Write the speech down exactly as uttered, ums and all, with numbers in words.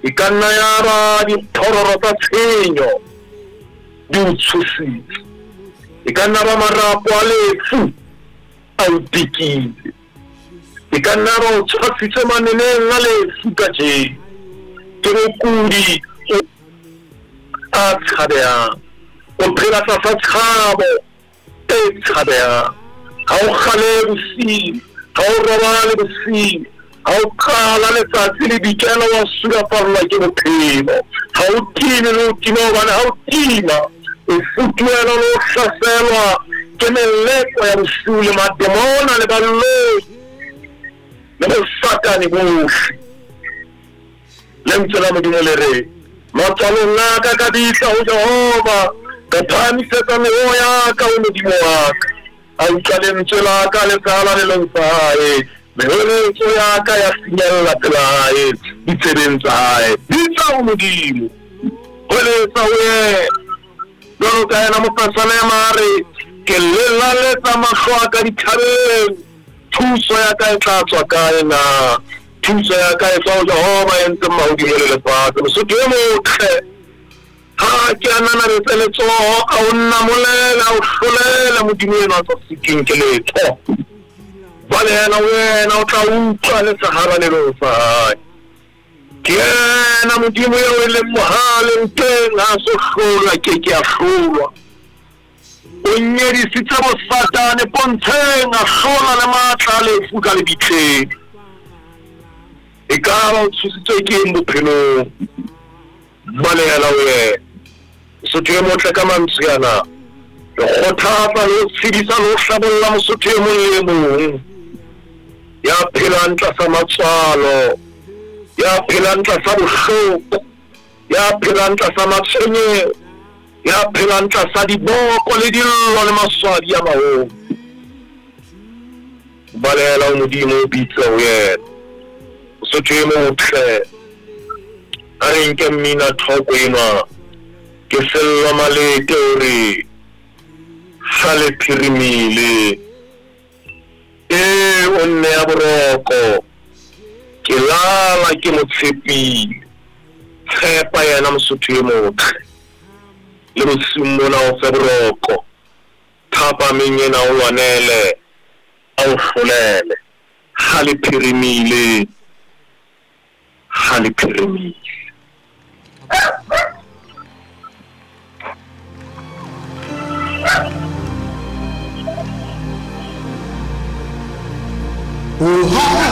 e ka nna yaba dithororo tsa tshenyo di o tshositse, e ka nna ba marapo a lefu a o tikile, e ka nna ba o tshwasitse maneneng a lefu ka jeno ke bokudi a tshabehang. O phela tlasa tshabo e tshabehang, ha o kgale bosiu, ha o robale bosiu, ha o qala letsatsi le dikela wa sulafallwa ke bophelo, ha o time le o tima hobane ha o tima o futuela le o hlaselwa ke meleko ya bosiu le mademona le balloi le bosatane bohle. Lentswe la Modimo le re matswalong a ka ka bitla ho Jehova, ka phahamisetsa meho ya ka ho Modimo wa ka, a utlwa lentswe la ka le sala le leng sa hae, meheletso ya ka ya finyella pela hae ditsebeng tsa hae. Bitsa ho Modimo, hweletsa ho yena jwalo ka yena Mofasalema a re ke lelaletsa mahlo a ka dithabeng, thuso ya ka e tla tswa kae na? Thuso ya ka e tswa ho Jehova ya ntseng mahodimo le lefatshe. Mosotho e motle ha ke ananabetse letsoho a o nna molela o hlolela Modimo ena a tswa siteng ke letho, jwale yena wena o tla utlwa le sehalanelong sa hae. Ke yena Modimo eo e leng mohaleng teng ha so hlolwa ke ke a hlolwa, o nyedisitse bosatane pontsheng a hlola le matla a lefu ka lebitleng. E ka ba o tshositswe keng bophelong, balela ho yena. Mosotho e motle ka mantswe ana re kgothatsa le ho tshedisa le ho hlabolla Mosotho e mong le mong ya phelang tlasa matswalo, ya phelang tlasa bohloko, ya phelang tlasa matshwenyeho, ya phelang tlasa diboko le dillo le maswadi a maholo. Balela ho Modimo o bitse ho yena. Mosotho e motle a re nke mmina thoko enwa ke sello malete hore sa le phirimile e o nne ya boroko ke lala ke mo tshepile. Tshepa yena Mosotho e motle le bosiung mona o fe boroko, thapameng ena o lwanele a o hlolele ha le phirimile, ha le phirimile. Oh,